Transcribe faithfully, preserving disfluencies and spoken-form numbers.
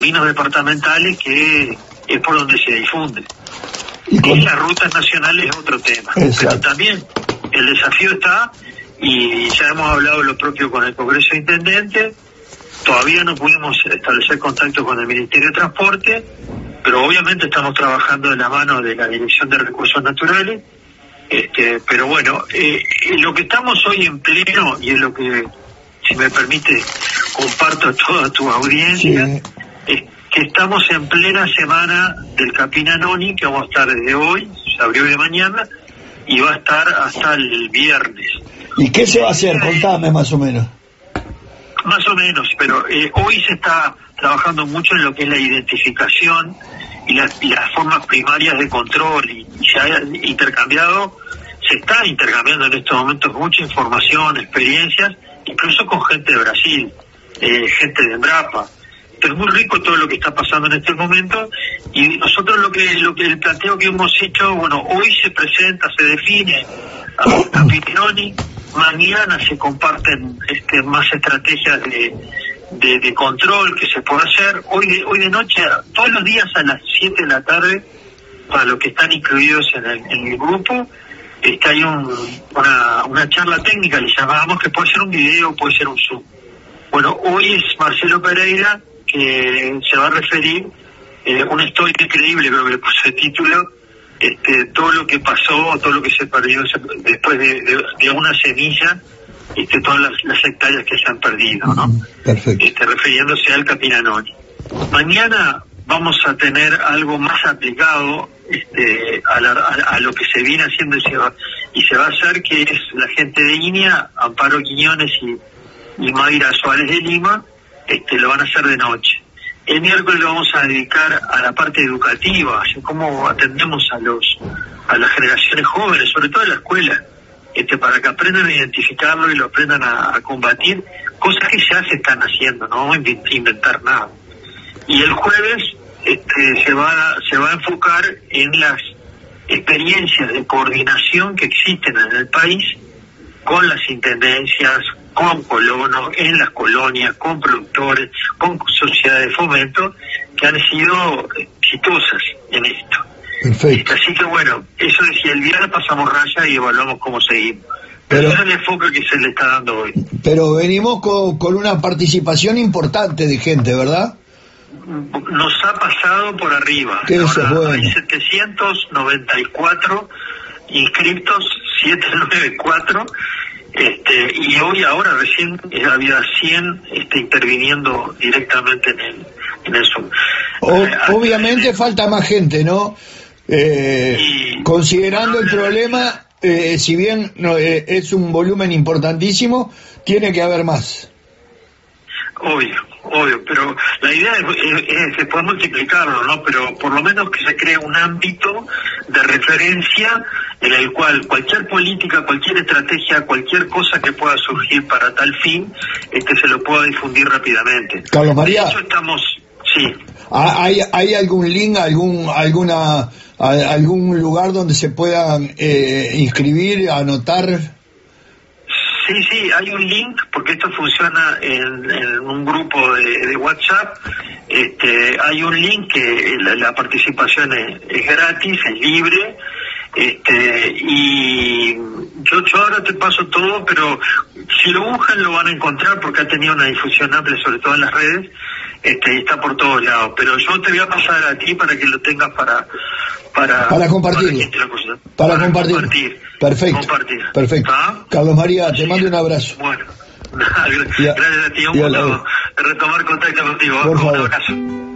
caminos departamentales, que es por donde se difunde. Y, con... y las rutas nacionales es otro tema. Exacto. Pero también el desafío está, y ya hemos hablado lo propio con el Congreso de Intendentes. Todavía no pudimos establecer contacto con el Ministerio de Transporte, pero obviamente estamos trabajando de la mano de la Dirección de Recursos Naturales. Este, pero bueno, eh, lo que estamos hoy en pleno, y es lo que, si me permite, comparto a toda tu audiencia, sí. Es que estamos en plena semana del Capinanoni, que vamos a estar desde hoy, se abrió de mañana, y va a estar hasta el viernes. ¿Y qué se va a hacer? Contame más o menos. Más o menos, pero eh, hoy se está trabajando mucho en lo que es la identificación y las, y las formas primarias de control, y, y se ha intercambiado, se está intercambiando en estos momentos mucha información, experiencias, incluso con gente de Brasil, eh, gente de Embrapa. Pero es muy rico todo lo que está pasando en este momento, y nosotros lo que lo que el planteo que hemos hecho, bueno, hoy se presenta, se define a Capinanoni. Mañana se comparten este, más estrategias de, de, de control que se puede hacer. Hoy de, hoy de noche, todos los días a las siete de la tarde, para los que están incluidos en el, en el grupo, este, hay un, una, una charla técnica, le llamábamos, que puede ser un video, puede ser un Zoom. Bueno, hoy es Marcelo Pereira, que se va a referir, eh, una historia increíble, creo que le puse el título, Este, todo lo que pasó, todo lo que se perdió se, después de, de, de una semilla, este, todas las, las hectáreas que se han perdido, ¿no? Perfecto. Este, refiriéndose al Capinanoni. Mañana vamos a tener algo más aplicado este, a, la, a, a lo que se viene haciendo y se, va, y se va a hacer, que es la gente de Inia, Amparo Quiñones y, y Mayra Suárez de Lima, este, lo van a hacer de noche. El miércoles lo vamos a dedicar a la parte educativa, cómo atendemos a los a las generaciones jóvenes, sobre todo en la escuela, este, para que aprendan a identificarlo y lo aprendan a, a combatir, cosas que ya se están haciendo, no vamos a inventar nada. Y el jueves este, se va se va a enfocar en las experiencias de coordinación que existen en el país con las intendencias, con colonos, en las colonias, con productores, con sociedades de fomento, que han sido exitosas en esto. Perfecto. Así que bueno, eso decía, el viernes pasamos raya y evaluamos cómo seguimos. Pero, Ese es el enfoque que se le está dando hoy. Pero venimos con, con una participación importante de gente, ¿verdad? Nos ha pasado por arriba. Eso es bueno. Hay setecientos noventa y cuatro inscriptos, setecientos noventa y cuatro. Este, y hoy ahora recién había cien este, interviniendo directamente en el, en el Zoom. O, eh, obviamente eh, falta más gente, ¿no? Eh, y, considerando bueno, el problema, eh, si bien no, eh, es un volumen importantísimo, tiene que haber más. Obvio, obvio, pero la idea es, es, es que pueda multiplicarlo, ¿no? Pero por lo menos que se cree un ámbito de referencia en el cual cualquier política, cualquier estrategia, cualquier cosa que pueda surgir para tal fin, este, se lo pueda difundir rápidamente. Carlos María. De hecho, estamos, sí. ¿Hay, hay algún link, algún alguna algún lugar donde se puedan eh, inscribir, anotar? Sí, sí, hay un link, porque esto funciona en, en un grupo de, de WhatsApp. Este, hay un link que la, la participación es, es gratis, es libre. Este, y yo, yo ahora te paso todo, pero si lo buscan lo van a encontrar, porque ha tenido una difusión amplia, sobre todo en las redes, este, y está por todos lados. Pero yo te voy a pasar a ti para que lo tengas para para para compartirlo, para, para compartir. compartir. Perfecto, compartir. Perfecto. ¿Ah? Carlos María, te mando un abrazo. Bueno, gracias a ti, un gusto retomar contacto contigo. Por Un favor. abrazo.